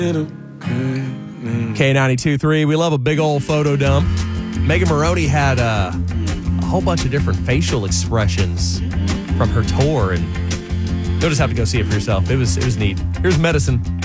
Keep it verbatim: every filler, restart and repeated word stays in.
K ninety-two point three, we love a big old photo dump. Megan Moroney had uh, a whole bunch of different facial expressions from her tour, and you'll just have to go see it for yourself. It was, it was neat. Here's Medicine.